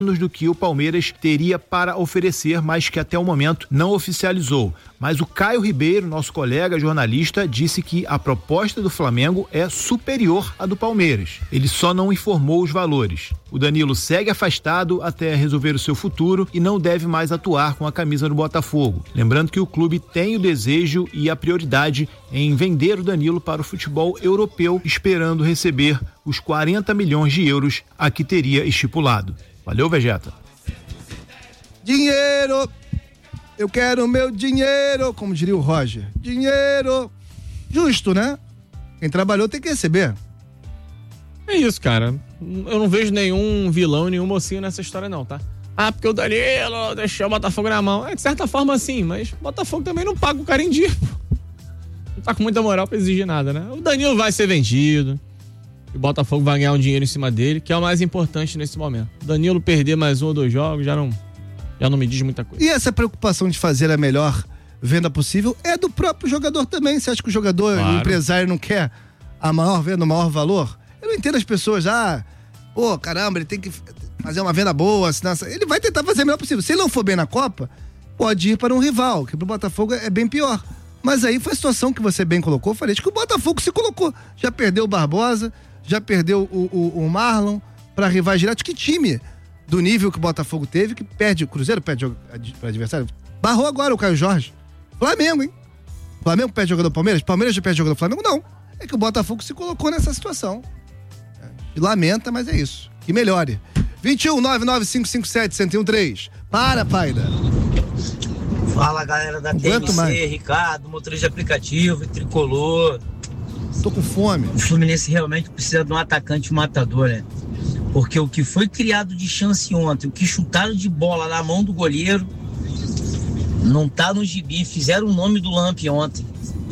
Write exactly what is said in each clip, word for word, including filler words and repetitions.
do que o Palmeiras teria para oferecer, mas que até o momento não oficializou. Mas o Caio Ribeiro, nosso colega jornalista, disse que a proposta do Flamengo é superior à do Palmeiras. Ele só não informou os valores. O Danilo segue afastado até resolver o seu futuro e não deve mais atuar com a camisa do Botafogo. Lembrando que o clube tem o desejo e a prioridade em vender o Danilo para o futebol europeu, esperando receber os quarenta milhões de euros a que teria estipulado. Valeu, Vegeta. Dinheiro, eu quero meu dinheiro, como diria o Roger. Dinheiro, justo, né? Quem trabalhou tem que receber. É isso, cara. Eu não vejo nenhum vilão, nenhum mocinho nessa história não, tá? Ah, porque o Danilo deixou o Botafogo na mão. É, de certa forma sim, mas o Botafogo também não paga o cara em dia. Não tá com muita moral pra exigir nada, né? O Danilo vai ser vendido. E o Botafogo vai ganhar um dinheiro em cima dele, que é o mais importante nesse momento. O Danilo perder mais um ou dois jogos já não, já não me diz muita coisa. E essa preocupação de fazer a melhor venda possível é do próprio jogador também. Você acha que o jogador, claro, o empresário não quer a maior venda, o maior valor? Eu não entendo as pessoas, ah, pô, caramba, ele tem que fazer uma venda boa, senão... ele vai tentar fazer o melhor possível. Se ele não for bem na Copa, pode ir para um rival, que pro Botafogo é bem pior. Mas aí foi a situação que você bem colocou, falei, que o Botafogo se colocou. Já perdeu o Barbosa, já perdeu o, o, o Marlon para rivais diretos. Que time do nível que o Botafogo teve, que perde o Cruzeiro, perde para adversário? Barrou agora o Caio Jorge. Flamengo, hein? Flamengo perde jogador do Palmeiras? Palmeiras já perde jogador do Flamengo? Não. É que o Botafogo se colocou nessa situação. É, lamenta, mas é isso. Que melhore. vinte e um, nove nove cinco cinco sete, um zero um três. Para, Paida. Fala, galera da T M C, Ricardo, motorista de aplicativo e tricolor. Tô com fome. O Fluminense realmente precisa de um atacante matador, né? Porque o que foi criado de chance ontem, o que chutaram de bola na mão do goleiro, não tá no gibi. Fizeram o nome do Lamp ontem.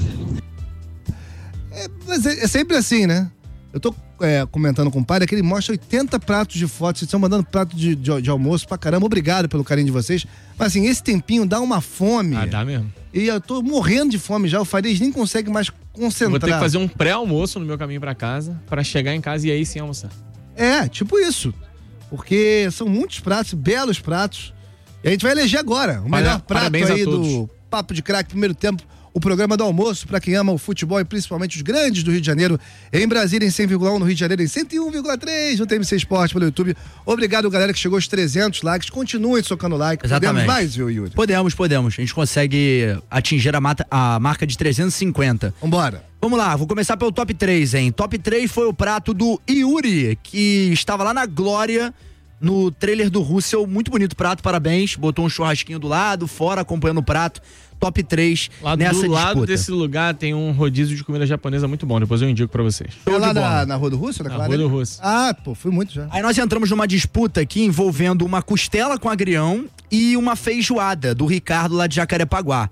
É, mas é, é sempre assim, né? Eu tô é, comentando com o pai, é que ele mostra oitenta pratos de fotos. Vocês estão mandando prato de, de, de almoço pra caramba. Obrigado pelo carinho de vocês. Mas assim, esse tempinho dá uma fome. Ah, dá mesmo. E eu tô morrendo de fome já. O Farias nem consegue mais concentrar. Vou ter que fazer um pré-almoço no meu caminho pra casa, pra chegar em casa e aí sim almoçar. É, tipo isso. Porque são muitos pratos, belos pratos. E a gente vai eleger agora o melhor prato aí do Papo de Craque, primeiro tempo. O programa do almoço para quem ama o futebol e principalmente os grandes do Rio de Janeiro, em Brasília em cem vírgula um, no Rio de Janeiro em cento e um vírgula três, no T M C Esporte pelo YouTube. Obrigado, galera, que chegou aos trezentos likes. Continuem socando like. Exatamente. Podemos mais, viu, Yuri? Podemos, podemos. A gente consegue atingir a, mata, a marca de trezentos e cinquenta. Vambora. Vamos lá, vou começar pelo top três, hein? Top três foi o prato do Yuri, que estava lá na Glória, no trailer do Russell. Muito bonito o prato, parabéns. Botou um churrasquinho do lado, fora, acompanhando o prato. Top três lá nessa disputa. Do lado disputa. desse lugar tem um rodízio de comida japonesa muito bom, depois eu indico pra vocês. É lá na, na Rua do Russo? Na, na Rua do Russo. Ah, pô, fui muito já. Aí nós entramos numa disputa aqui envolvendo uma costela com agrião e uma feijoada do Ricardo lá de Jacarepaguá.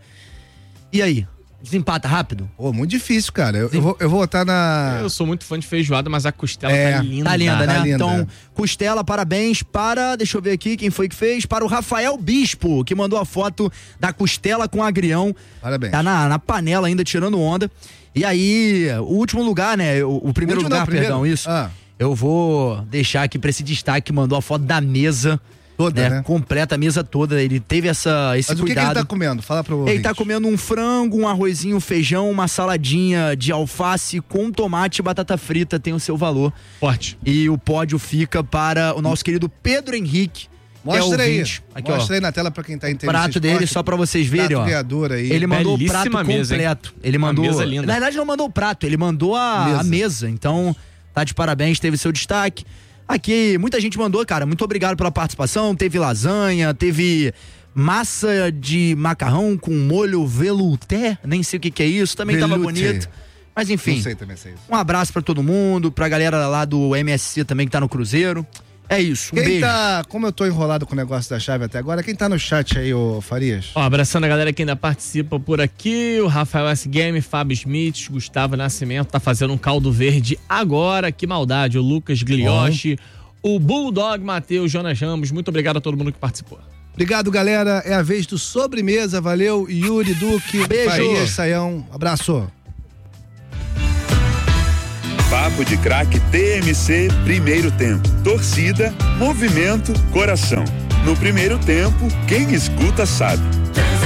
E aí? Desempata rápido? Pô, muito difícil, cara. Eu, eu, vou, eu vou botar na... Eu sou muito fã de feijoada, mas a costela é, tá linda. Tá linda, né? Tá linda. Então, costela, parabéns para... Deixa eu ver aqui quem foi que fez. Para o Rafael Bispo, que mandou a foto da costela com agrião. Parabéns. Tá na, na panela ainda, tirando onda. E aí, o último lugar, né? O, o primeiro último lugar, não, primeiro. perdão, isso. Ah. Eu vou deixar aqui pra esse destaque que mandou a foto da mesa. Toda, né? né? Completa a mesa toda. Ele teve essa, esse Mas cuidado. o que, que ele tá comendo? Fala pro ouvinte. Ele tá comendo um frango, um arrozinho, um feijão, uma saladinha de alface com tomate e batata frita. Tem o seu valor. Forte. E o pódio fica para o nosso querido Pedro Henrique. Mostra aí. Aqui, Mostra ó, aí na tela pra quem tá entendendo. prato dele, só pra vocês verem, ó. Aí. Ele mandou o prato mesa, completo. Hein? Ele mandou. Mesa linda. Na verdade, não mandou o prato, ele mandou a mesa. a mesa. Então, tá de parabéns, teve seu destaque. Aqui, muita gente mandou, cara, muito obrigado pela participação. Teve lasanha, teve massa de macarrão com molho velouté, nem sei o que que é isso, também velouté. Tava bonito. Mas enfim, não sei também sei isso. Um abraço pra todo mundo, pra galera lá do M S C também que tá no Cruzeiro. É isso, um quem beijo. Tá, como eu tô enrolado com o negócio da chave até agora, quem tá no chat aí, ô Farias? Ó, abraçando a galera que ainda participa por aqui, o Rafael S. Game, Fábio Smith, Gustavo Nascimento, tá fazendo um caldo verde agora, que maldade, o Lucas Glioche, oh. o Bulldog Matheus, Jonas Ramos, muito obrigado a todo mundo que participou. Obrigado, galera, é a vez do Sobremesa, valeu, Yuri Duque, beijo. Farias, Saião, abraço. Fala Papo de Craque T M C Primeiro Tempo. Torcida, movimento, coração. No primeiro tempo, quem escuta sabe.